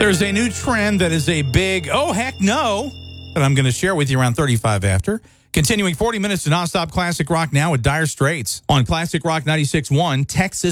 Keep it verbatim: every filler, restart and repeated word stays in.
There's a new trend that is a big, oh, heck no, that I'm going to share with you around thirty-five after. Continuing forty minutes to nonstop classic rock now with Dire Straits on Classic Rock ninety-six point one, Texas